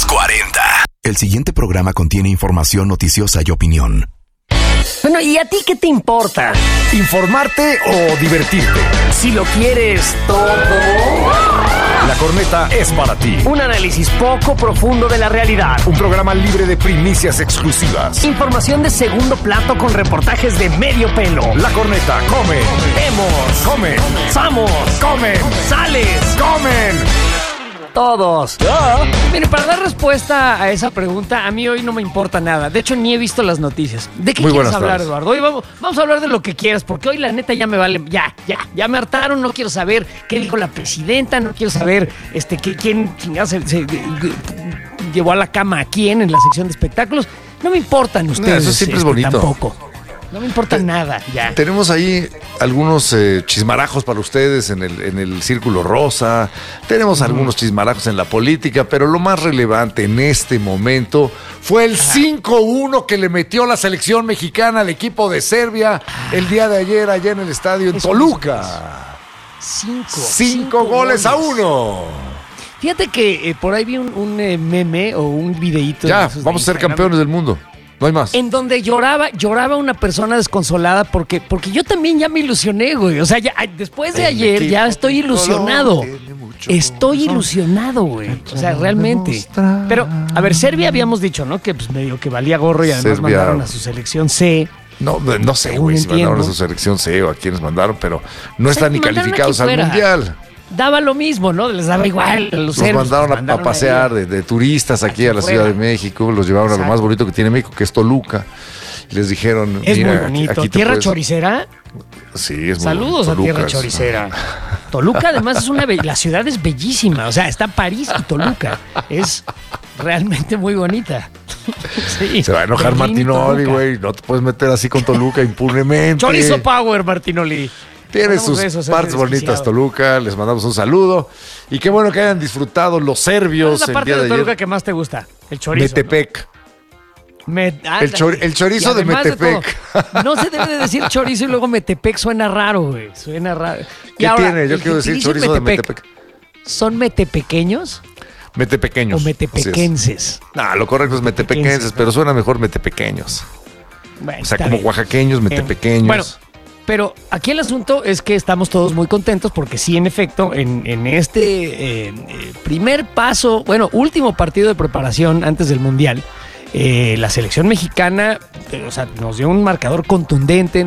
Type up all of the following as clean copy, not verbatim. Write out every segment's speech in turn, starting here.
40. El siguiente programa contiene información noticiosa y opinión. Bueno, ¿y a ti qué te importa? ¿Informarte o divertirte? Si lo quieres todo. La Corneta es para ti. Un análisis poco profundo de la realidad. Un programa libre de primicias exclusivas. Información de segundo plato con reportajes de medio pelo. La Corneta come. Vemos. Come. Somos. Comen. Sales. Comen. Todos. Mire, para dar respuesta a esa pregunta, a mí hoy no me importa nada. De hecho, ni he visto las noticias. ¿De qué quieres hablar, Eduardo? Hoy vamos a hablar de lo que quieras, porque hoy la neta ya me vale. Ya me hartaron. No quiero saber qué dijo la presidenta. No quiero saber quién se llevó a la cama a quién en la sección de espectáculos. No me importan ustedes. Eso siempre es bonito. Tampoco. No me importa nada, ya. Tenemos ahí algunos chismarajos para ustedes en el Círculo Rosa. Tenemos algunos chismarajos en la política, pero lo más relevante en este momento fue el 5-1 que le metió la selección mexicana al equipo de Serbia el día de ayer allá en el estadio en Toluca. 5 goles a 1. Fíjate que por ahí vi un meme o un videíto. Ya, vamos a ser campeones del mundo. No hay más. En donde lloraba una persona desconsolada porque yo también ya me ilusioné, güey. O sea, ya, después de ayer ya estoy ilusionado. Estoy ilusionado, güey. O sea, realmente. Pero, a ver, Serbia habíamos dicho, ¿no? Que pues medio que valía gorro y además Serbia mandaron a su selección C. No sé, güey, si mandaron a su selección C o a quienes mandaron, pero no están ni calificados al Mundial. Daba lo mismo, ¿no? Les daba igual a los serbios. Los mandaron a pasear de turistas aquí a la Ciudad de México. Los llevaron a lo más bonito que tiene México, que es Toluca. Y les dijeron, es muy bonito. ¿Tierra choricera? Sí, es muy Saludos bonito. a Tierra choricera. Toluca además es la ciudad es bellísima. O sea, está París y Toluca. Es realmente muy bonita. Sí. Se va a enojar Martinoli, güey. No te puedes meter así con Toluca impunemente. Chorizo Power, Martinoli. Tiene sus partes bonitas Toluca, les mandamos un saludo. Y qué bueno que hayan disfrutado los serbios. ¿Cuál es la parte de Toluca que más te gusta? El chorizo. Metepec. ¿No? El chorizo de Metepec. No se debe de decir chorizo y luego Metepec, suena raro, güey. Suena raro. ¿Qué tiene? Yo quiero decir chorizo de Metepec. ¿Son metepequeños? Metepequeños. ¿O metepequenses? No, lo correcto es metepequenses, pero suena mejor metepequeños. Bueno, o sea, como oaxaqueños, metepequeños. Bueno. Pero aquí el asunto es que estamos todos muy contentos porque sí, en efecto, en este primer paso, último partido de preparación antes del Mundial, la selección mexicana, nos dio un marcador contundente,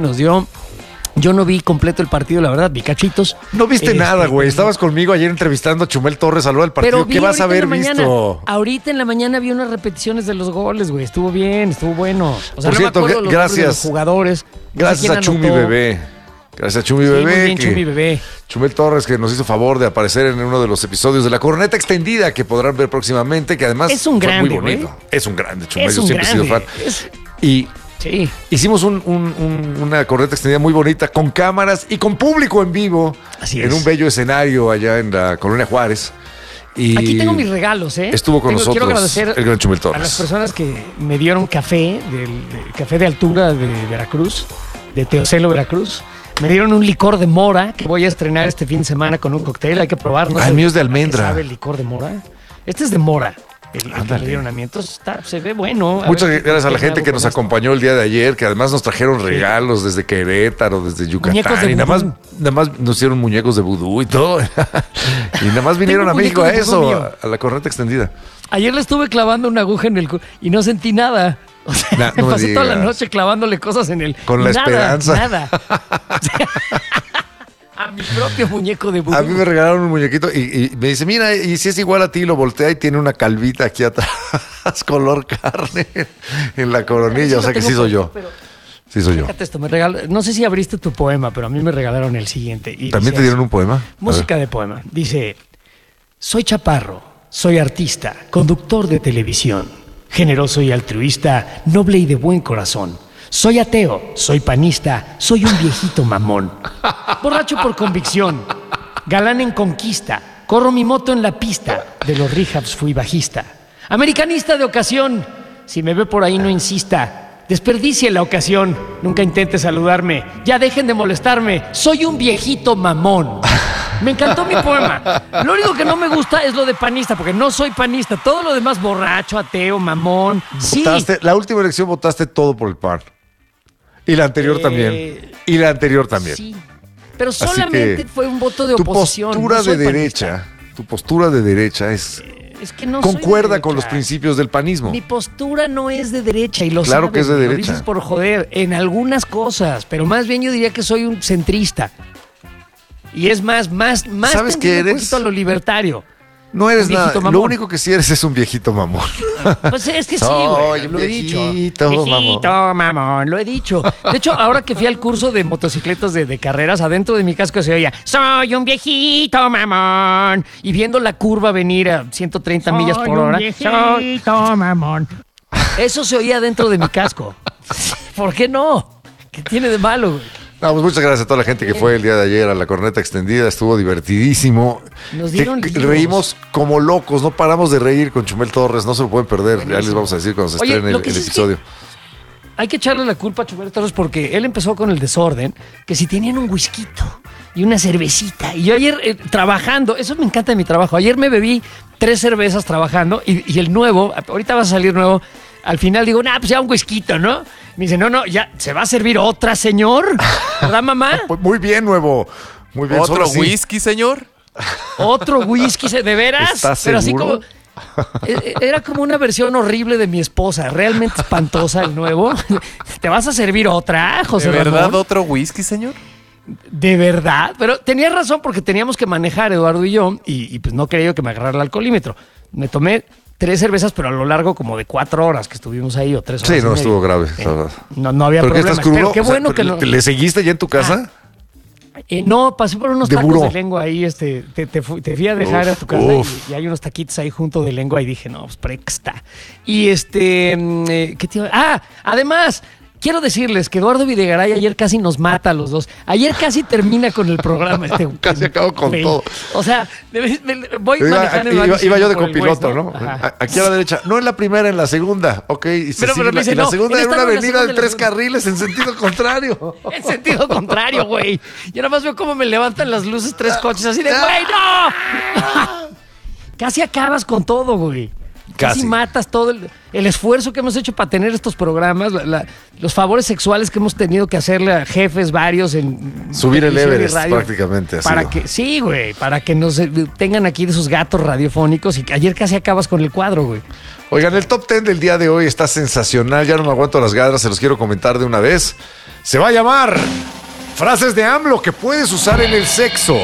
yo no vi completo el partido, la verdad, vi cachitos. No viste nada, güey. Estabas conmigo ayer entrevistando a Chumel Torres a lo del partido. ¿Qué vas a haber visto? Ahorita en la mañana vi unas repeticiones de los goles, güey. Estuvo bien, estuvo bueno. O sea, por cierto, gracias. De los jugadores. Gracias a Chumi Bebé. Gracias a Chumi Bebé. Muy bien, Chumi Bebé. Chumel Torres, que nos hizo favor de aparecer en uno de los episodios de La Corneta Extendida, que podrán ver próximamente, que además es un grande, muy bonito. Güey. Es un grande, Chumel. Yo siempre he sido fan. Y sí. Hicimos una corneta extendida muy bonita, con cámaras y con público en vivo. Así en un bello escenario allá en la Colonia Juárez. Y aquí tengo mis regalos, ¿eh? Estuvo con nosotros quiero agradecer el gran Chumel Torres. A las personas que me dieron café, del café de altura de Veracruz, de Teocelo, Veracruz. Me dieron un licor de mora que voy a estrenar este fin de semana con un cóctel. Hay que probarlo. El mío es de almendra. ¿Sabe el licor de mora? Este es de mora. El que le dieron a mí. Entonces se ve bueno. Muchas gracias a la gente que nos acompañó el día de ayer, que además nos trajeron regalos desde Querétaro, desde Yucatán. Y nada más nos hicieron muñecos de vudú y todo. Y nada más vinieron a México a eso, a la corneta extendida. Ayer le estuve clavando una aguja en el y no sentí nada. O sea, me pasé toda la noche clavándole cosas en el... Con la esperanza. Nada. A mi propio muñeco de vudú. A mí me regalaron un muñequito y me dice, mira, y si es igual a ti, lo voltea y tiene una calvita aquí atrás, color carne, en la coronilla. O sea que sí soy yo. Sí soy yo. Esto, no sé si abriste tu poema, pero a mí me regalaron el siguiente. Y ¿también te dieron un poema? Música de poema. Dice, soy chaparro, soy artista, conductor de televisión, generoso y altruista, noble y de buen corazón. Soy ateo, soy panista, soy un viejito mamón. Borracho por convicción, galán en conquista, corro mi moto en la pista, de los rehabs fui bajista. Americanista de ocasión, si me ve por ahí no insista, desperdicie la ocasión, nunca intente saludarme, ya dejen de molestarme, soy un viejito mamón. Me encantó mi poema. Lo único que no me gusta es lo de panista, porque no soy panista. Todo lo demás, borracho, ateo, mamón. Sí. La última elección votaste todo por el PAN. Y la anterior también. Y la anterior también. Sí. Pero solamente fue un voto de oposición. Tu postura de derecha es que no concuerda con los principios del panismo. Mi postura no es de derecha y lo claro sabes, que es de derecha. Lo dices por joder, en algunas cosas, pero más bien yo diría que soy un centrista. Y es más ¿sabes qué eres? Un poquito a lo libertario. No eres nada, mamón. Lo único que sí eres es un viejito mamón. Pues es que sí, güey, lo he dicho. Viejito mamón, lo he dicho. De hecho, ahora que fui al curso de motocicletas de carreras, adentro de mi casco se oía, soy un viejito mamón. Y viendo la curva venir a 130 millas por hora, soy viejito mamón. Eso se oía dentro de mi casco. ¿Por qué no? ¿Qué tiene de malo, güey? No, pues muchas gracias a toda la gente que fue el día de ayer a la corneta extendida, estuvo divertidísimo. Nos dieron reímos como locos, no paramos de reír con Chumel Torres, no se lo pueden perder, buenísimo. Ya les vamos a decir cuando se estrene el episodio. Hay que echarle la culpa a Chumel Torres porque él empezó con el desorden, que si tenían un whisquito y una cervecita. Y yo ayer trabajando, eso me encanta de mi trabajo, ayer me bebí 3 cervezas trabajando y el nuevo, ahorita va a salir nuevo, al final digo, pues ya un whisquito, ¿no? Me dice, no, ya, ¿se va a servir otra, señor? ¿Verdad, mamá? Muy bien, nuevo. Muy bien. ¿Otro whisky, señor? ¿Otro whisky? ¿De veras? ¿Estás Pero seguro? así como... Era como una versión horrible de mi esposa, realmente espantosa el nuevo. ¿Te vas a servir otra, José Ramón? ¿De verdad Ramón? otro whisky, señor? ¿De verdad? Pero tenía razón porque teníamos que manejar, Eduardo y yo, y pues no quería yo que me agarrara el alcoholímetro. Me tomé 3 cervezas, pero a lo largo como de 4 horas que estuvimos ahí o 3 horas. Sí, no, estuvo grave. No había problema. ¿Estás crudo? Pero qué bueno que ¿Le seguiste ya en tu casa? No, pasé por unos tacos de lengua ahí, te fui a dejar a tu casa y hay unos taquitos ahí junto de lengua y dije, no, pues presta. Y ¿qué te iba? Además, quiero decirles que Eduardo Videgaray ayer casi nos mata a los dos. Ayer casi termina con el programa. Casi acabo con todo. O sea, voy manejando. Iba yo de copiloto, ¿no? Aquí a la derecha. No en la primera, en la segunda. Ok, y la segunda era una avenida de 3 carriles en sentido contrario. En sentido contrario, güey. Yo nada más veo cómo me levantan las luces 3 coches así de, güey, no. Casi acabas con todo, güey. Casi matas todo el esfuerzo que hemos hecho para tener estos programas, los favores sexuales que hemos tenido que hacerle a jefes varios en subir el Everest prácticamente. Sí, güey, para que nos tengan aquí de esos gatos radiofónicos y ayer casi acabas con el cuadro, güey. Oigan, el top 10 del día de hoy está sensacional, ya no me aguanto las ganas, se los quiero comentar de una vez. Se va a llamar Frases de AMLO que puedes usar en el sexo.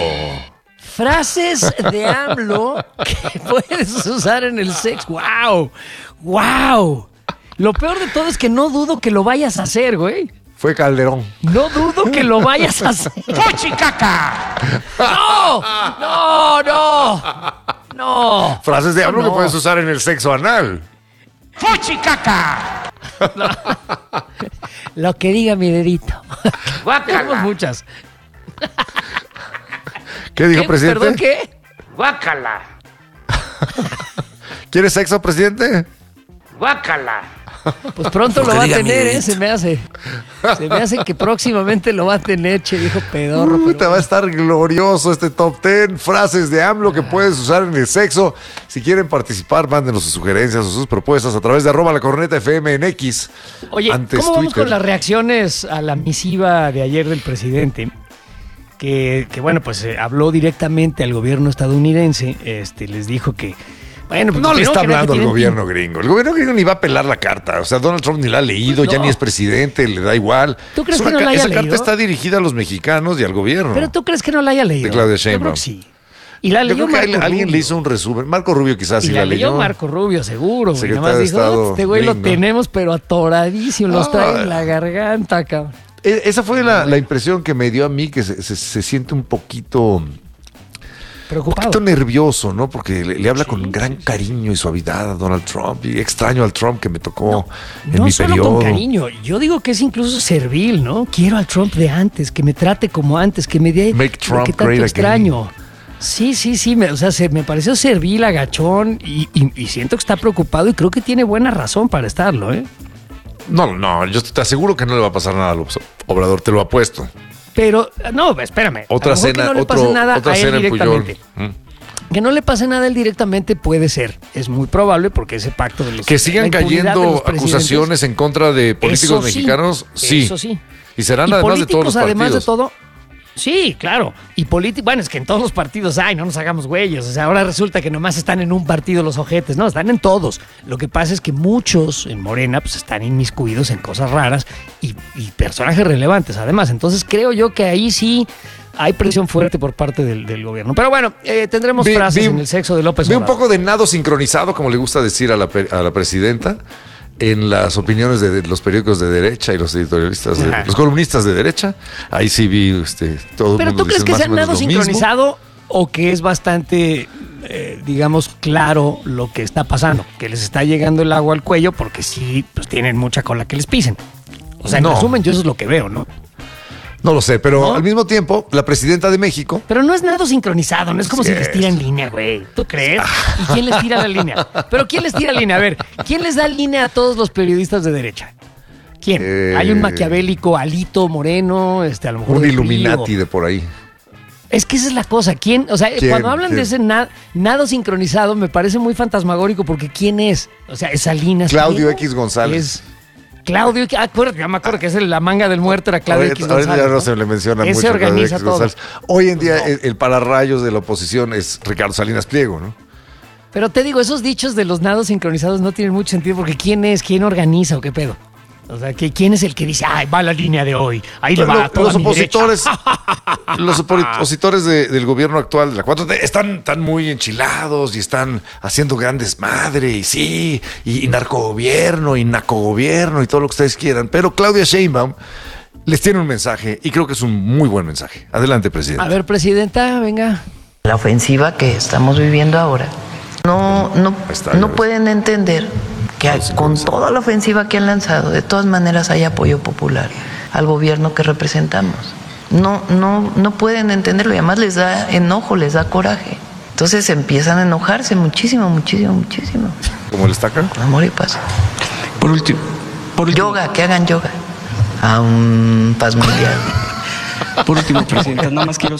Frases de AMLO que puedes usar en el sexo. ¡Wow! ¡Wow! Lo peor de todo es que no dudo que lo vayas a hacer, güey. Fue Calderón. No dudo que lo vayas a hacer. ¡Fuchicaca! ¡No! Frases de AMLO que puedes usar en el sexo anal. ¡Fuchicaca! No. Lo que diga mi dedito. Tenemos muchas. ¿Qué dijo, presidente? ¿Perdón, qué? Guácala. ¿Quieres sexo, presidente? Guácala. Pues pronto lo va a tener, se me hace. Se me hace que próximamente lo va a tener, che, viejo pedorro. Te va a estar glorioso este top 10. Frases de AMLO que puedes usar en el sexo. Si quieren participar, mándenos sus sugerencias o sus propuestas a través de @lacornetafm en X. Oye, ¿cómo vamos con las reacciones a la misiva de ayer del presidente? Que bueno, pues habló directamente al gobierno estadounidense, les dijo que, bueno, pues no le está hablando al gobierno gringo. El gobierno gringo ni va a pelar la carta. O sea, Donald Trump ni la ha leído, ya ni es presidente, le da igual. ¿Tú crees que no la haya leído? Esa carta está dirigida a los mexicanos y al gobierno. ¿Pero tú crees que no la haya leído? De Claudia Sheinbaum. Yo creo que sí. Y la leyó Marco Rubio. Alguien le hizo un resumen. Marco Rubio quizás sí la leyó. Marco Rubio, seguro. Nada más dijo, este güey lo tenemos, pero atoradísimo. Los trae en la garganta, cabrón. Esa fue la impresión que me dio a mí, que se siente un poquito preocupado, un poquito nervioso, ¿no? Porque le habla con gran cariño y suavidad a Donald Trump, y extraño al Trump que me tocó en mi periodo. No solo con cariño, yo digo que es incluso servil, ¿no? Quiero al Trump de antes, que me trate como antes, que me dé Make Trump que tanto great extraño. Again. Sí, me pareció servil, agachón, y siento que está preocupado y creo que tiene buena razón para estarlo, ¿eh? No, yo te aseguro que no le va a pasar nada a López Obrador, te lo apuesto. Pero, no, espérame. Otra A lo mejor cena, que no le pase nada otra a él cena en Puyol. directamente. Que no le pase nada a él directamente puede ser. Es muy probable porque ese pacto de los... Que sigan la impunidad de cayendo los presidentes, acusaciones en contra de políticos eso sí, mexicanos. Sí. Eso sí. Y serán Y además de todos los políticos, además partidos. de todo, sí, claro. Y bueno, es que en todos los partidos hay, no nos hagamos güeyes. O sea, ahora resulta que nomás están en un partido los ojetes. No, están en todos. Lo que pasa es que muchos en Morena pues están inmiscuidos en cosas raras y personajes relevantes, además. Entonces creo yo que ahí sí hay presión fuerte por parte del gobierno. Pero bueno, tendremos frases en el sexo de López Obrador. Obrador. Un poco de nado sincronizado, como le gusta decir a la presidenta, en las opiniones de los periódicos de derecha y los editorialistas, los columnistas de derecha. Ahí sí vi todo. ¿Pero tú crees que sea nado sincronizado o que es bastante, digamos, claro lo que está pasando? Que les está llegando el agua al cuello porque sí, pues tienen mucha cola que les pisen. O sea, en resumen, yo eso es lo que veo, ¿no? No lo sé, pero ¿No? al mismo tiempo, la presidenta de México... Pero no es nado sincronizado, no es como Sí si les tira en línea, güey. ¿Tú crees? ¿Y quién les tira la línea? ¿Pero quién les tira la línea? A ver, ¿quién les da línea a todos los periodistas de derecha? ¿Quién? Hay un maquiavélico Alito Moreno, a lo mejor Un del PRI, Illuminati de por ahí. Es que esa es la cosa. ¿Quién? O sea, ¿Quién? cuando hablan de ese nado sincronizado, me parece muy fantasmagórico porque ¿quién es? O sea, es Salinas. Claudio Pliego, X González. Es Claudio, acuérdate, ya me acuerdo que es la manga del muerto, era Claudio X Ahorita González. ya no se le menciona Ese mucho a Claudio organiza X todo. González. Hoy en día el pararrayos de la oposición es Ricardo Salinas Pliego, ¿no? Pero te digo, esos dichos de los nados sincronizados no tienen mucho sentido porque ¿quién es? ¿Quién organiza o qué pedo? O sea, ¿quién es el que dice, ay, va la línea de hoy? Ahí le va a toda Los mi opositores, derecha"? los opositores del gobierno actual de la 4T están muy enchilados y están haciendo gran desmadre y sí, y narcogobierno y nacogobierno y todo lo que ustedes quieran. Pero Claudia Sheinbaum les tiene un mensaje y creo que es un muy buen mensaje. Adelante, presidente. A ver, presidenta, venga. La ofensiva que estamos viviendo ahora, no pueden entender que con toda la ofensiva que han lanzado, de todas maneras hay apoyo popular al gobierno que representamos. No pueden entenderlo y además les da enojo, les da coraje. Entonces empiezan a enojarse muchísimo. ¿Cómo le está acá? Amor y paz. Por último. Yoga, que hagan yoga. A un paz mundial. Por último, presidenta, nada más quiero...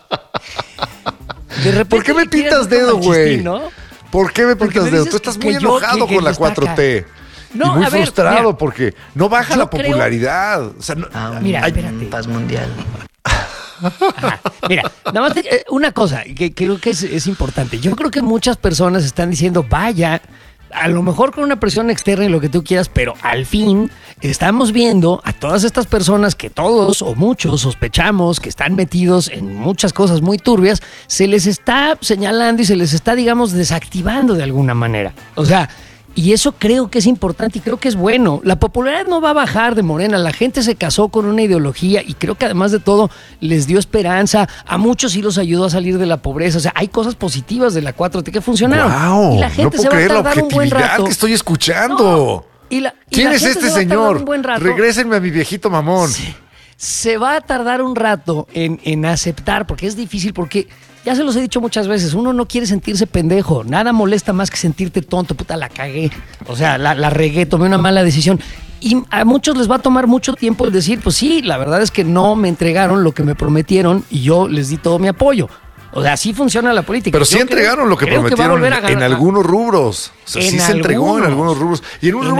De repente ¿Por qué me le tiras pintas un poco dedo, al güey? chistín, ¿no? ¿Por qué me Porque pintas me dedo? dices Tú estás que muy yo, enojado que con la está acá. 4T. No, y muy a ver, frustrado mira, porque no baja yo la creo- popularidad. O sea, A un Mira, espérate. paz mundial. Ajá. Mira, nada más una cosa que creo que es importante. Yo creo que muchas personas están diciendo, vaya, a lo mejor con una presión externa y lo que tú quieras, pero al fin estamos viendo a todas estas personas que todos o muchos sospechamos que están metidos en muchas cosas muy turbias, se les está señalando y se les está, digamos, desactivando de alguna manera. O sea, y eso creo que es importante y creo que es bueno. La popularidad no va a bajar de Morena. La gente se casó con una ideología y creo que además de todo les dio esperanza. A muchos sí los ayudó a salir de la pobreza. O sea, hay cosas positivas de la 4T que funcionaron. ¡Wow! Y la gente no se puedo va a creer la tardar un buen objetividad rato. que estoy escuchando. No. Y la ¿Quién es gente este se va a tardar señor? un buen rato. Regrésenme a mi viejito mamón. Se va a tardar un rato en aceptar, porque es difícil, porque ya se los he dicho muchas veces, uno no quiere sentirse pendejo, nada molesta más que sentirte tonto, puta, la cagué, o sea, la regué, tomé una mala decisión. Y a muchos les va a tomar mucho tiempo el decir, pues sí, la verdad es que no me entregaron lo que me prometieron y yo les di todo mi apoyo. O sea, así funciona la política. Pero Yo sí entregaron lo que creo va a prometieron volver a en ganar. algunos rubros. O sea, sí se entregó en algunos rubros. Y en un rubro